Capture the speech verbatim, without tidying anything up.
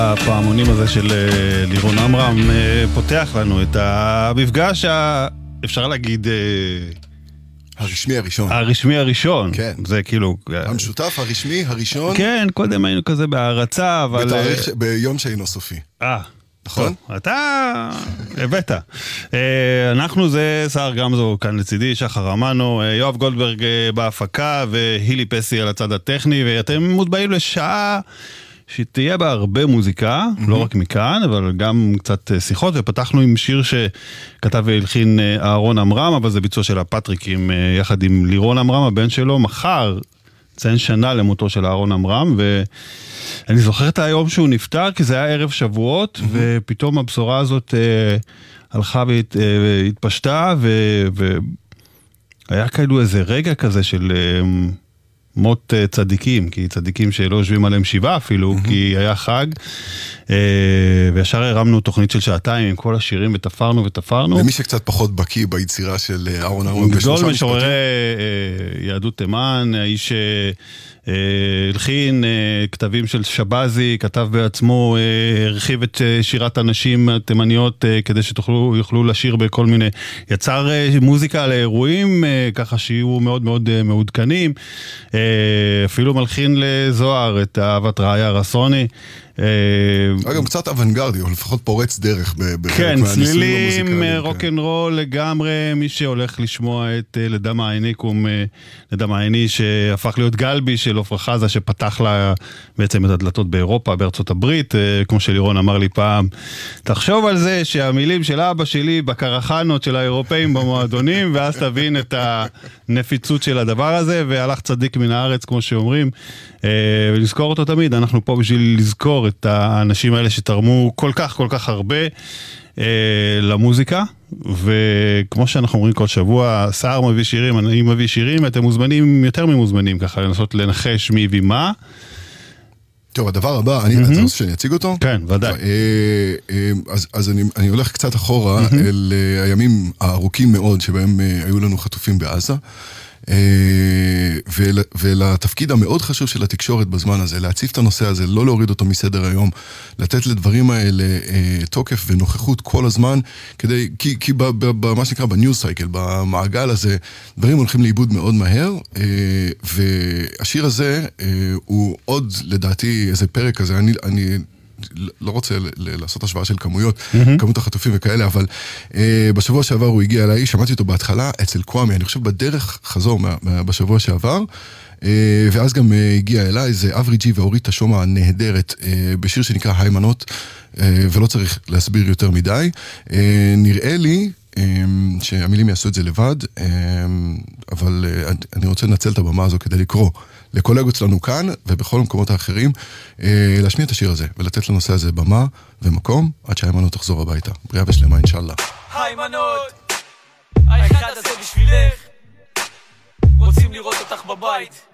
הפעמונים הזה של לירון עמרם פותח לנו את המפגש, אפשר להגיד, הרשמי הראשון. הרשמי הראשון. כן. זה כאילו... המשותף הרשמי הראשון. כן, קודם היינו כזה בהרצה, אבל... בתאריך, ביום שאינו סופי. אה. נכון? אתה הבאת. אנחנו זה סער גמזו כאן לצידי, שחר אמנו, יואב גולדברג בהפקה והילי פסי על הצד הטכני, ואתם מוטבעים לשעה שתהיה בה הרבה מוזיקה, לא רק מכאן, אבל גם קצת שיחות, ופתחנו עם שיר שכתב והלחין אהרון עמרם, אבל זה ביצוע של הפטריקים יחד עם לירון עמרם, הבן שלו, מחר ציין שנה למותו של אהרון עמרם, ואני זוכר את היום שהוא נפטר, כי זה היה ערב שבועות, mm-hmm. ופתאום הבשורה הזאת אה, הלכה והתפשטה, והיה כאילו איזה רגע כזה של אה, מות אה, צדיקים, כי צדיקים שלא יושבים עליהם שבעה אפילו, mm-hmm. כי היה חג, אה, וישר הרמנו תוכנית של שעתיים עם כל השירים, ותפרנו ותפרנו. למי שקצת פחות בקיא ביצירה של אהרון עמרם, גדול משוררי אה, יהדות תימן, האיש... אה, הלחין כתבים של שבזי, כתב בעצמו, הרחיב את שירת הנשים התימניות כדי שתוכלו, יוכלו לשיר בכל מיני, יצר מוזיקה לאירועים, ככה שיהיו מאוד מאוד מעודכנים, אפילו מלחין לזוהר את אהבת רעיה רסוני, גם קצת אוונגרדי, או לפחות פורץ דרך. כן, צלילים, רוק'נ'רול לגמרי, מי שהולך לשמוע את לדם העיניקום, לדם העיני שהפך להיות גלבי של עופרה חזה, שפתח לה בעצם את הדלתות באירופה, בארצות הברית, כמו שלירון אמר לי פעם, תחשוב על זה שהמילים של אבא שלי בקרחנות של האירופאים במועדונים, ואז תבין את הנפיצות של הדבר הזה, והלך צדיק מן הארץ, כמו שאומרים, ולזכור אותו תמיד. אנחנו פה בשביל לזכור את האנשים האלה שתרמו כל כך כל כך הרבה אה, למוזיקה, וכמו שאנחנו אומרים כל שבוע, סער מביא שירים, אני מביא שירים, אתם מוזמנים, יותר ממוזמנים, ככה לנסות לנחש מי הביא מה. טוב, הדבר הבא, אני, אתה רוצה שאני אציג אותו? כן, ודאי. אז, אז אני, אני הולך קצת אחורה אל הימים הארוכים מאוד שבהם היו לנו חטופים בעזה, ול, ולתפקיד המאוד חשוב של התקשורת בזמן הזה, להציף את הנושא הזה, לא להוריד אותו מסדר היום, לתת לדברים האלה תוקף ונוכחות כל הזמן, כדי, כי, כי במה שנקרא בניוז סייקל, במעגל הזה, דברים הולכים לאיבוד מאוד מהר, והשיר הזה הוא עוד לדעתי איזה פרק כזה, אני, אני לא רוצה לעשות השוואה של כמויות, mm-hmm. כמות החטופים וכאלה, אבל uh, בשבוע שעבר הוא הגיע אליי, שמעתי אותו בהתחלה אצל קוואמי, אני חושב בדרך חזור מה, מה, בשבוע שעבר, uh, ואז גם uh, הגיע אליי, זה אברי ג'י ואורית השומע הנהדרת, uh, בשיר שנקרא היימנות, uh, ולא צריך להסביר יותר מדי, uh, נראה לי, שהמילים יעשו את זה לבד, אבל אני רוצה לנצל את הבמה הזו כדי לקרוא לקולגות שלנו כאן ובכל המקומות האחרים, להשמיע את השיר הזה ולתת לנושא הזה במה ומקום עד שהיימנות תחזור הביתה. בריאה ושלמה אינשאללה. היימנות, האחד הזה בשבילך, רוצים לראות אותך בבית.